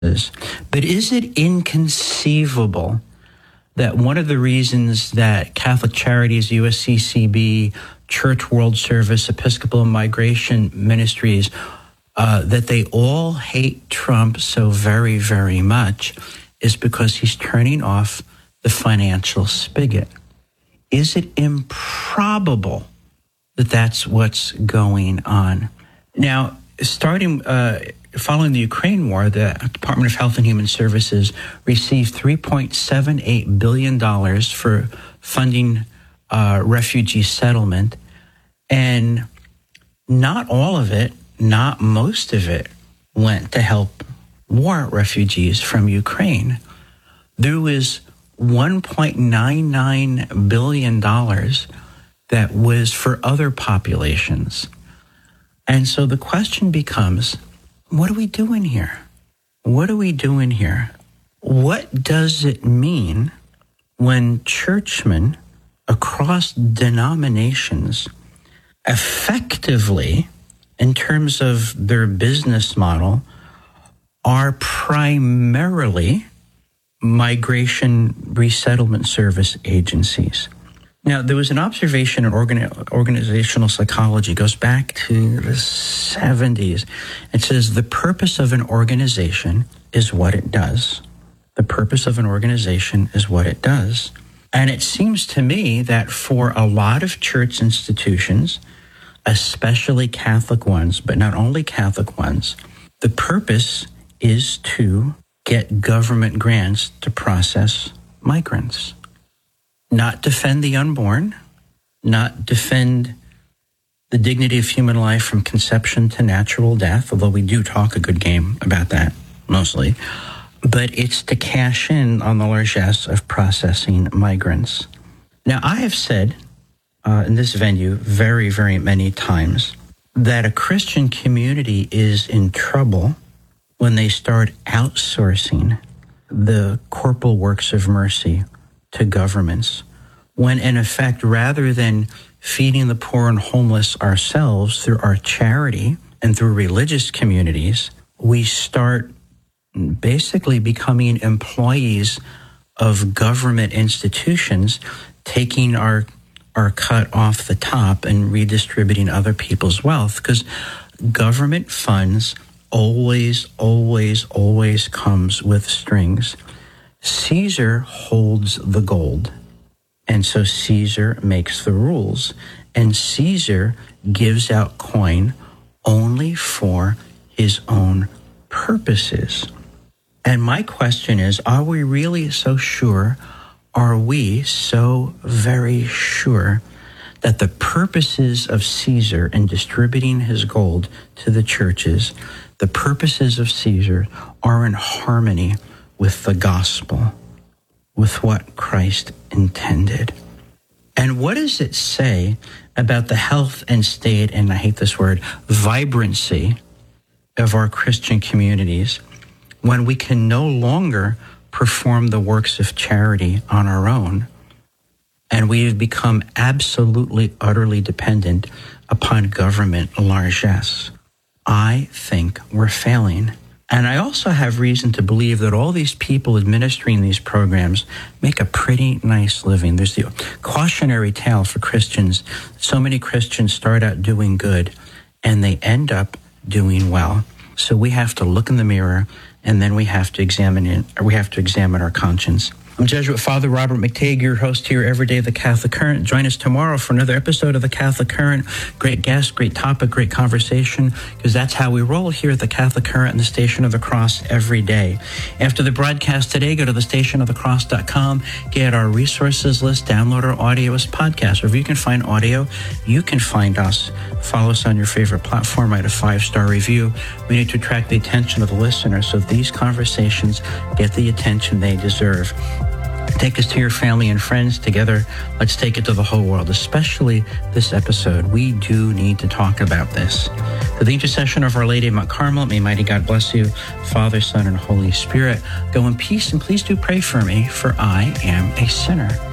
But is it inconceivable that one of the reasons that Catholic Charities, USCCB, Church World Service, Episcopal Migration Ministries, that they all hate Trump so very, very much is because he's turning off the financial spigot? Is it improbable that that's what's going on? Now, following the Ukraine war, the Department of Health and Human Services received $3.78 billion for funding refugee settlement. And not all of it, not most of it, went to help war refugees from Ukraine. There was $1.99 billion that was for other populations. And so the question becomes, what are we doing here? What are we doing here? What does it mean when churchmen across denominations effectively, in terms of their business model, are primarily migration resettlement service agencies? Now, there was an observation in organizational psychology, goes back to the 70s. It says the purpose of an organization is what it does. The purpose of an organization is what it does. And it seems to me that for a lot of church institutions, especially Catholic ones, but not only Catholic ones, the purpose is to get government grants to process migrants. Not defend the unborn, not defend the dignity of human life from conception to natural death, although we do talk a good game about that, mostly. But it's to cash in on the largesse of processing migrants. Now, I have said in this venue very, very many times that a Christian community is in trouble when they start outsourcing the corporal works of mercy to governments, when in effect, rather than feeding the poor and homeless ourselves through our charity and through religious communities, we start basically becoming employees of government institutions, taking our cut off the top and redistributing other people's wealth, because government funds always comes with strings. Caesar holds the gold, and so Caesar makes the rules, and Caesar gives out coin only for his own purposes. And my question is, are we really so sure? Are we so very sure that the purposes of Caesar in distributing his gold to the churches, the purposes of Caesar are in harmony with the gospel, with what Christ intended? And what does it say about the health and state, and I hate this word, vibrancy of our Christian communities when we can no longer perform the works of charity on our own, and we have become absolutely, utterly dependent upon government largesse? I think we're failing. And I also have reason to believe that all these people administering these programs make a pretty nice living. There's the cautionary tale for Christians. So many Christians start out doing good, and they end up doing well. So we have to look in the mirror, and then we have to examine our conscience. I'm Jesuit Father Robert McTague, your host here every day of The Catholic Current. Join us tomorrow for another episode of The Catholic Current. Great guest, great topic, great conversation, because that's how we roll here at The Catholic Current and the Station of the Cross every day. After the broadcast today, go to thestationofthecross.com, get our resources list, download our audio as podcast. Wherever you can find audio, you can find us. Follow us on your favorite platform, write a 5-star review. We need to attract the attention of the listener so these conversations get the attention they deserve. Take us to your family and friends. Together, let's take it to the whole world, especially this episode. We do need to talk about this. For the intercession of Our Lady of Mount Carmel, may mighty God bless you, Father, Son, and Holy Spirit. Go in peace, and please do pray for me, for I am a sinner.